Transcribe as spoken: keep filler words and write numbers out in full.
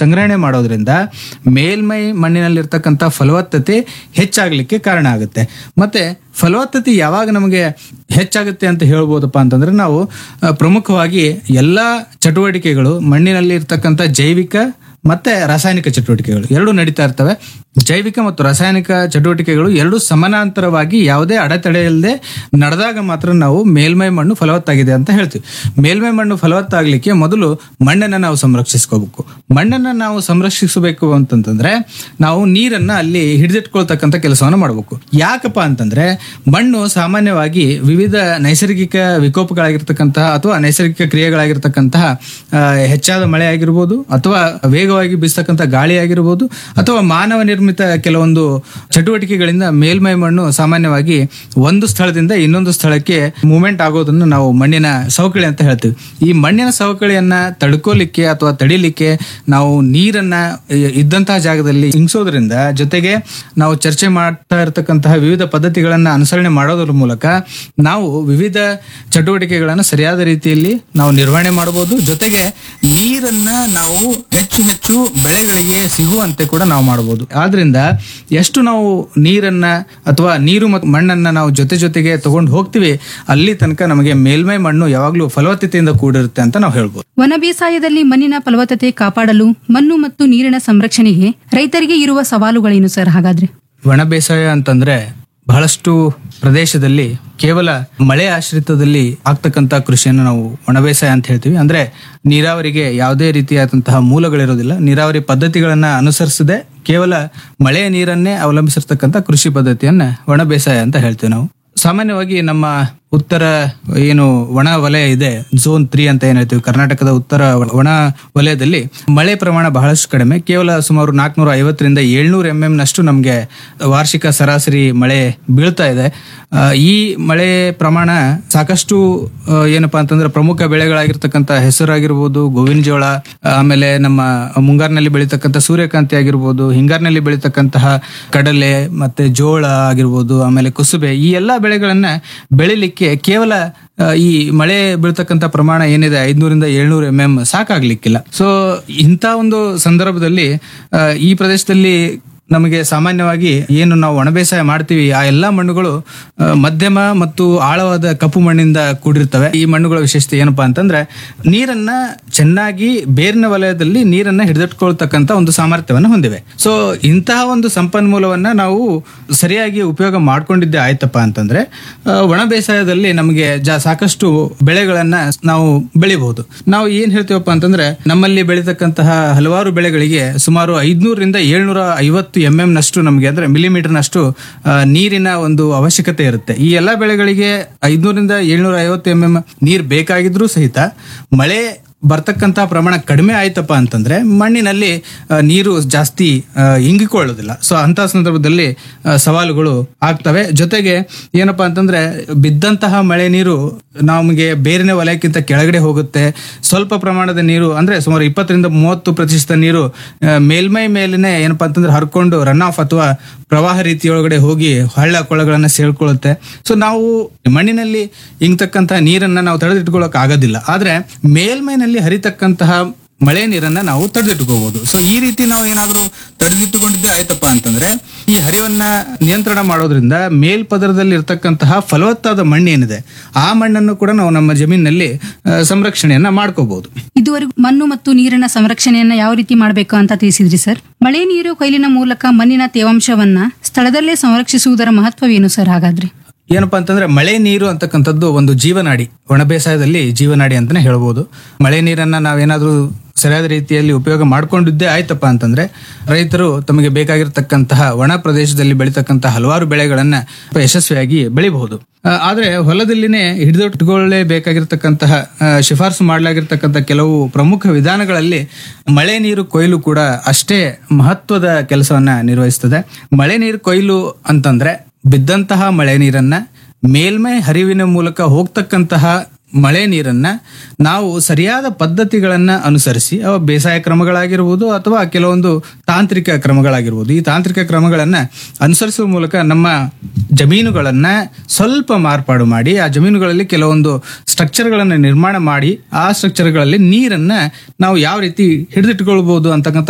ಸಂಗ್ರಹಣೆ ಮಾಡೋದ್ರಿಂದ ಮೇಲ್ಮೈ ಮಣ್ಣಿನಲ್ಲಿರ್ತಕ್ಕಂಥ ಫಲವತ್ತತೆ ಹೆಚ್ಚಾಗಲಿಕ್ಕೆ ಕಾರಣ ಆಗುತ್ತೆ. ಮತ್ತೆ ಫಲವತ್ತತೆ ಯಾವಾಗ ನಮಗೆ ಹೆಚ್ಚಾಗುತ್ತೆ ಅಂತ ಹೇಳ್ಬೋದಪ್ಪ ಅಂತಂದ್ರೆ ನಾವು ಆ, ಪ್ರಮುಖವಾಗಿ ಎಲ್ಲಾ ಚಟುವಟಿಕೆಗಳು ಮಣ್ಣಿನಲ್ಲಿ ಇರ್ತಕ್ಕಂಥ ಜೈವಿಕ ಮತ್ತೆ ರಾಸಾಯನಿಕ ಚಟುವಟಿಕೆಗಳು ಎರಡು ನಡೀತಾ ಇರ್ತವೆ. ಜೈವಿಕ ಮತ್ತು ರಾಸಾಯನಿಕ ಚಟುವಟಿಕೆಗಳು ಎರಡು ಸಮಾನಾಂತರವಾಗಿ ಯಾವುದೇ ಅಡೆತಡೆ ಇಲ್ಲದೆ ನಡೆದಾಗ ಮಾತ್ರ ನಾವು ಮೇಲ್ಮೈ ಮಣ್ಣು ಫಲವತ್ತಾಗಿದೆ ಅಂತ ಹೇಳ್ತೀವಿ. ಮೇಲ್ಮೈ ಮಣ್ಣು ಫಲವತ್ತಾಗ್ಲಿಕ್ಕೆ ಮೊದಲು ಮಣ್ಣನ್ನ ನಾವು ಸಂರಕ್ಷಿಸ್ಕೋಬೇಕು. ಮಣ್ಣನ್ನ ನಾವು ಸಂರಕ್ಷಿಸಬೇಕು ಅಂತಂತಂದ್ರೆ ನಾವು ನೀರನ್ನ ಅಲ್ಲಿ ಹಿಡಿದಿಟ್ಕೊಳ್ತಕ್ಕಂಥ ಕೆಲಸವನ್ನು ಮಾಡಬೇಕು. ಯಾಕಪ್ಪ ಅಂತಂದ್ರೆ ಮಣ್ಣು ಸಾಮಾನ್ಯವಾಗಿ ವಿವಿಧ ನೈಸರ್ಗಿಕ ವಿಕೋಪಗಳಾಗಿರ್ತಕ್ಕಂತಹ ಅಥವಾ ನೈಸರ್ಗಿಕ ಕ್ರಿಯೆಗಳಾಗಿರ್ತಕ್ಕಂತಹ ಆ, ಹೆಚ್ಚಾದ ಮಳೆ ಆಗಿರ್ಬೋದು ಅಥವಾ ವೇಗವಾಗಿ ಬೀಸ್ತಕ್ಕಂಥ ಗಾಳಿ ಆಗಿರ್ಬೋದು ಅಥವಾ ಮಾನವ ನಿರ್ಮಿತ ಕೆಲವೊಂದು ಚಟುವಟಿಕೆಗಳಿಂದ ಮೇಲ್ಮೈ ಮಣ್ಣು ಸಾಮಾನ್ಯವಾಗಿ ಒಂದು ಸ್ಥಳದಿಂದ ಇನ್ನೊಂದು ಸ್ಥಳಕ್ಕೆ ಮೂವ್ಮೆಂಟ್ ಆಗೋದನ್ನು ನಾವು ಮಣ್ಣಿನ ಸವಕಳಿ ಅಂತ ಹೇಳ್ತೀವಿ. ಈ ಮಣ್ಣಿನ ಸವಕಳಿಯನ್ನ ತಡ್ಕೋಲಿಕ್ಕೆ ಅಥವಾ ತಡಿಲಿಕ್ಕೆ ನಾವು ನೀರನ್ನ ಇದ್ದಂತಹ ಜಾಗದಲ್ಲಿ ಇಂಗಿಸೋದ್ರಿಂದ ಜೊತೆಗೆ ನಾವು ಚರ್ಚೆ ಮಾಡ್ತಾ ಇರತಕ್ಕಂತಹ ವಿವಿಧ ಪದ್ಧತಿಗಳನ್ನ ಅನುಸರಣೆ ಮಾಡೋದ್ರ ಮೂಲಕ ನಾವು ವಿವಿಧ ಚಟುವಟಿಕೆಗಳನ್ನ ಸರಿಯಾದ ರೀತಿಯಲ್ಲಿ ನಾವು ನಿರ್ವಹಣೆ ಮಾಡಬಹುದು. ಜೊತೆಗೆ ನೀರನ್ನ ನಾವು ಹೆಚ್ಚು ಹೆಚ್ಚು ಬೆಳೆಗಳಿಗೆ ಸಿಗುವಂತೆ ಕೂಡ ನಾವು ಮಾಡಬಹುದು. ಆದ್ರಿಂದ ಎಷ್ಟು ನಾವು ನೀರನ್ನ ಅಥವಾ ನೀರು ಮತ್ತು ಮಣ್ಣನ್ನ ನಾವು ಜೊತೆ ಜೊತೆಗೆ ತಗೊಂಡು ಹೋಗ್ತೀವಿ ಅಲ್ಲಿ ತನಕ ನಮಗೆ ಮೇಲ್ಮೈ ಮಣ್ಣು ಯಾವಾಗ್ಲೂ ಫಲವತ್ತತೆಯಿಂದ ಕೂಡಿರುತ್ತೆ ಅಂತ ನಾವು ಹೇಳ್ಬೋದು. ವನ ಬೇಸಾಯದಲ್ಲಿ ಮಣ್ಣಿನ ಫಲವತ್ತತೆ ಕಾಪಾಡಲು ಮಣ್ಣು ಮತ್ತು ನೀರಿನ ಸಂರಕ್ಷಣೆಗೆ ರೈತರಿಗೆ ಇರುವ ಸವಾಲುಗಳೇನು ಸರ್? ಹಾಗಾದ್ರೆ ಒಣ ಬೇಸಾಯ ಅಂತಂದ್ರೆ ಬಹಳಷ್ಟು ಪ್ರದೇಶದಲ್ಲಿ ಕೇವಲ ಮಳೆ ಆಶ್ರಿತದಲ್ಲಿ ಆಗ್ತಕ್ಕಂಥ ಕೃಷಿಯನ್ನು ನಾವು ಒಣ ಬೇಸಾಯ ಅಂತ ಹೇಳ್ತೀವಿ. ಅಂದ್ರೆ ನೀರಾವರಿಗೆ ಯಾವುದೇ ರೀತಿಯಾದಂತಹ ಮೂಲಗಳಿರೋದಿಲ್ಲ. ನೀರಾವರಿ ಪದ್ಧತಿಗಳನ್ನ ಅನುಸರಿಸದೆ ಕೇವಲ ಮಳೆಯ ನೀರನ್ನೇ ಅವಲಂಬಿಸಿರ್ತಕ್ಕಂಥ ಕೃಷಿ ಪದ್ಧತಿಯನ್ನ ಒಣ ಬೇಸಾಯ ಅಂತ ಹೇಳ್ತೀವಿ ನಾವು. ಸಾಮಾನ್ಯವಾಗಿ ನಮ್ಮ ಉತ್ತರ ಏನು ಒಣ ವಲಯ ಇದೆ, ಝೋನ್ ತ್ರೀ ಅಂತ ಏನ್ ಹೇಳ್ತೀವಿ, ಕರ್ನಾಟಕದ ಉತ್ತರ ಒಣ ವಲಯದಲ್ಲಿ ಮಳೆ ಪ್ರಮಾಣ ಬಹಳಷ್ಟು ಕಡಿಮೆ. ಕೇವಲ ಸುಮಾರು ನಾಲ್ಕನೂರ ಐವತ್ತರಿಂದ ಏಳ್ನೂರ ಎಂ ಎಂ ನಷ್ಟು ನಮಗೆ ವಾರ್ಷಿಕ ಸರಾಸರಿ ಮಳೆ ಬೀಳ್ತಾ ಇದೆ. ಆ, ಈ ಮಳೆ ಪ್ರಮಾಣ ಸಾಕಷ್ಟು ಆ, ಏನಪ್ಪಾ ಅಂತಂದ್ರೆ ಪ್ರಮುಖ ಬೆಳೆಗಳಾಗಿರ್ತಕ್ಕಂಥ ಹೆಸರಾಗಿರ್ಬೋದು, ಗೋವಿನ ಜೋಳ, ಆಮೇಲೆ ನಮ್ಮ ಮುಂಗಾರಿನಲ್ಲಿ ಬೆಳೀತಕ್ಕಂಥ ಸೂರ್ಯಕಾಂತಿ ಆಗಿರ್ಬೋದು, ಹಿಂಗಾರಿನಲ್ಲಿ ಬೆಳೀತಕ್ಕಂತಹ ಕಡಲೆ ಮತ್ತೆ ಜೋಳ ಆಗಿರ್ಬೋದು, ಆಮೇಲೆ ಕುಸುಬೆ, ಈ ಎಲ್ಲಾ ಬೆಳೆಗಳನ್ನ ಬೆಳಿಲಿಕ್ಕೆ ಕೇವಲ ಆ, ಈ ಮಳೆ ಬೀಳ್ತಕ್ಕಂಥ ಪ್ರಮಾಣ ಏನಿದೆ ಐದ್ನೂರಿಂದ ಏಳ್ನೂರ ಎಂ ಎಂ ಸಾಕಾಗ್ಲಿಕ್ಕಿಲ್ಲ. ಸೊ ಇಂಥ ಒಂದು ಸಂದರ್ಭದಲ್ಲಿ ಆ, ಈ ಪ್ರದೇಶದಲ್ಲಿ ನಮಗೆ ಸಾಮಾನ್ಯವಾಗಿ ಏನು ನಾವು ಒಣ ಬೇಸಾಯ ಮಾಡ್ತೀವಿ ಆ ಎಲ್ಲಾ ಮಣ್ಣುಗಳು ಆ, ಮಧ್ಯಮ ಮತ್ತು ಆಳವಾದ ಕಪ್ಪು ಮಣ್ಣಿಂದ ಕೂಡಿರ್ತವೆ. ಈ ಮಣ್ಣುಗಳ ವಿಶೇಷತೆ ಏನಪ್ಪಾ ಅಂತಂದ್ರೆ ನೀರನ್ನ ಚೆನ್ನಾಗಿ ಬೇರಿನ ವಲಯದಲ್ಲಿ ನೀರನ್ನ ಹಿಡಿದಿಟ್ಕೊಳ್ತಕ್ಕಂಥ ಒಂದು ಸಾಮರ್ಥ್ಯವನ್ನು ಹೊಂದಿವೆ. ಸೊ ಇಂತಹ ಒಂದು ಸಂಪನ್ಮೂಲವನ್ನ ನಾವು ಸರಿಯಾಗಿ ಉಪಯೋಗ ಮಾಡ್ಕೊಂಡಿದ್ದೆ ಆಯ್ತಪ್ಪ ಅಂತಂದ್ರೆ ಆ, ಒಣ ಬೇಸಾಯದಲ್ಲಿ ನಮಗೆ ಜಾ ಸಾಕಷ್ಟು ಬೆಳೆಗಳನ್ನ ನಾವು ಬೆಳಿಬಹುದು. ನಾವು ಏನ್ ಹೇಳ್ತೀವಪ್ಪ ಅಂತಂದ್ರೆ ನಮ್ಮಲ್ಲಿ ಬೆಳೀತಕ್ಕಂತಹ ಹಲವಾರು ಬೆಳೆಗಳಿಗೆ ಸುಮಾರು ಐದ್ನೂರರಿಂದ ಏಳ್ನೂರ ಐವತ್ತು ಎಂ ಎಂ ನಷ್ಟು ನಮಗೆ ಅಂದ್ರೆ ಮಿಲಿಮೀಟರ್ ನಷ್ಟು ಆ, ನೀರಿನ ಒಂದು ಅವಶ್ಯಕತೆ ಇರುತ್ತೆ. ಈ ಎಲ್ಲಾ ಬೆಳೆಗಳಿಗೆ ಐದ್ನೂರಿಂದ ಏಳ್ನೂರ ಐವತ್ತು ಎಂ ಎಂ ನೀರ್ ಬೇಕಾಗಿದ್ರೂ ಸಹಿತ ಮಳೆ ಬರ್ತಕ್ಕಂತ ಪ್ರಮಾಣ ಕಡಿಮೆ ಆಯ್ತಪ್ಪ ಅಂತಂದ್ರೆ ಮಣ್ಣಿನಲ್ಲಿ ಆ, ನೀರು ಜಾಸ್ತಿ ಆ, ಇಂಗಿಕೊಳ್ಳೋದಿಲ್ಲ. ಸೊ ಅಂತ ಸಂದರ್ಭದಲ್ಲಿ ಆ, ಸವಾಲುಗಳು ಆಗ್ತವೆ. ಜೊತೆಗೆ ಏನಪ್ಪಾ ಅಂತಂದ್ರೆ ಬಿದ್ದಂತಹ ಮಳೆ ನೀರು ನಮಗೆ ಬೇರಿನ ವಲಯಕ್ಕಿಂತ ಕೆಳಗಡೆ ಹೋಗುತ್ತೆ. ಸ್ವಲ್ಪ ಪ್ರಮಾಣದ ನೀರು ಅಂದ್ರೆ ಸುಮಾರು ಇಪ್ಪತ್ತರಿಂದ ಮೂವತ್ತು ಪ್ರತಿಶತ ನೀರು ಆ, ಮೇಲ್ಮೈ ಮೇಲಿನೇ ಏನಪ್ಪಾ ಅಂತಂದ್ರೆ ಹರ್ಕೊಂಡು ರನ್ ಆಫ್ ಅಥವಾ ಪ್ರವಾಹ ರೀತಿಯೊಳಗಡೆ ಹೋಗಿ ಹಳ್ಳ ಕೊಳ್ಳಗಳನ್ನ ಸೇಳ್ಕೊಳ್ಳುತ್ತೆ. ಸೊ ನಾವು ಮಣ್ಣಿನಲ್ಲಿ ಇಂಗ್ತಕ್ಕಂತಹ ನೀರನ್ನ ನಾವು ತಡೆದಿಟ್ಕೊಳ್ಳೋಕೆ ಆಗೋದಿಲ್ಲ. ಆದ್ರೆ ಮೇಲ್ಮೈನಲ್ಲಿ ಹರಿತಕ್ಕಂತಹ ಮಳೆ ನೀರನ್ನ ನಾವು ತಡೆದಿಟ್ಕೋಬಹುದು. ಸೊ ಈ ರೀತಿ ನಾವು ಏನಾದ್ರೂ ತಡೆದಿಟ್ಟುಕೊಂಡಿದ್ದೆ ಆಯ್ತಪ್ಪ ಅಂತಂದ್ರೆ ಈ ಹರಿವನ್ನ ನಿಯಂತ್ರಣ ಮಾಡೋದ್ರಿಂದ ಮೇಲ್ಪದರದಲ್ಲಿ ಇರ್ತಕ್ಕಂತಹ ಫಲವತ್ತಾದ ಮಣ್ಣು ಏನಿದೆ ಆ ಮಣ್ಣನ್ನು ಕೂಡ ನಾವು ನಮ್ಮ ಜಮೀನಿನಲ್ಲಿ ಆ, ಸಂರಕ್ಷಣೆಯನ್ನ ಮಾಡ್ಕೋಬಹುದು. ಇದುವರೆಗೂ ಮಣ್ಣು ಮತ್ತು ನೀರಿನ ಸಂರಕ್ಷಣೆಯನ್ನ ಯಾವ ರೀತಿ ಮಾಡಬೇಕು ಅಂತ ತಿಳಿಸಿದ್ರಿ ಸರ್. ಮಳೆ ನೀರು ಕೊಯ್ಲಿನ ಮೂಲಕ ಮಣ್ಣಿನ ತೇವಾಂಶವನ್ನ ಸ್ಥಳದಲ್ಲೇ ಸಂರಕ್ಷಿಸುವುದರ ಮಹತ್ವವೇನು ಸರ್? ಹಾಗಾದ್ರೆ ಏನಪ್ಪಾ ಅಂತಂದ್ರೆ ಮಳೆ ನೀರು ಅಂತಕ್ಕಂಥದ್ದು ಒಂದು ಜೀವನಾಡಿ, ಒಣ ಬೇಸಾಯದಲ್ಲಿ ಜೀವನಾಡಿ ಅಂತಾನೆ ಹೇಳ್ಬೋದು. ಮಳೆ ನೀರನ್ನ ನಾವೇನಾದ್ರೂ ಸರಿಯಾದ ರೀತಿಯಲ್ಲಿ ಉಪಯೋಗ ಮಾಡ್ಕೊಂಡಿದ್ದೇ ಆಯ್ತಪ್ಪ ಅಂತಂದ್ರೆ ರೈತರು ತಮಗೆ ಬೇಕಾಗಿರ್ತಕ್ಕಂತಹ ಒಣ ಪ್ರದೇಶದಲ್ಲಿ ಬೆಳೀತಕ್ಕಂತಹ ಹಲವಾರು ಬೆಳೆಗಳನ್ನ ಯಶಸ್ವಿಯಾಗಿ ಬೆಳಿಬಹುದು. ಆ, ಆದ್ರೆ ಹೊಲದಲ್ಲಿನೇ ಹಿಡಿದಿಟ್ಟುಕೊಳ್ಳಲೇಬೇಕಾಗಿರ್ತಕ್ಕಂತಹ ಆ, ಶಿಫಾರಸು ಮಾಡಲಾಗಿರ್ತಕ್ಕಂಥ ಕೆಲವು ಪ್ರಮುಖ ವಿಧಾನಗಳಲ್ಲಿ ಮಳೆ ನೀರು ಕೊಯ್ಲು ಕೂಡ ಅಷ್ಟೇ ಮಹತ್ವದ ಕೆಲಸವನ್ನ ನಿರ್ವಹಿಸ್ತದೆ. ಮಳೆ ನೀರು ಕೊಯ್ಲು ಅಂತಂದ್ರೆ ಬಿದ್ದಂತಹ ಮಳೆ ನೀರನ್ನ ಮೇಲ್ಮೈ ಹರಿವಿನ ಮೂಲಕ ಹೋಗ್ತಕ್ಕಂತಹ ಮಳೆ ನೀರನ್ನ ನಾವು ಸರಿಯಾದ ಪದ್ಧತಿಗಳನ್ನ ಅನುಸರಿಸಿ ಅವ ಬೇಸಾಯ ಕ್ರಮಗಳಾಗಿರ್ಬೋದು ಅಥವಾ ಕೆಲವೊಂದು ತಾಂತ್ರಿಕ ಕ್ರಮಗಳಾಗಿರ್ಬೋದು, ಈ ತಾಂತ್ರಿಕ ಕ್ರಮಗಳನ್ನ ಅನುಸರಿಸುವ ಮೂಲಕ ನಮ್ಮ ಜಮೀನುಗಳನ್ನ ಸ್ವಲ್ಪ ಮಾರ್ಪಾಡು ಮಾಡಿ ಆ ಜಮೀನುಗಳಲ್ಲಿ ಕೆಲವೊಂದು ಸ್ಟ್ರಕ್ಚರ್ಗಳನ್ನ ನಿರ್ಮಾಣ ಮಾಡಿ ಆ ಸ್ಟ್ರಕ್ಚರ್ಗಳಲ್ಲಿ ನೀರನ್ನ ನಾವು ಯಾವ ರೀತಿ ಹಿಡಿದಿಟ್ಕೊಳ್ಬಹುದು ಅಂತಕ್ಕಂಥ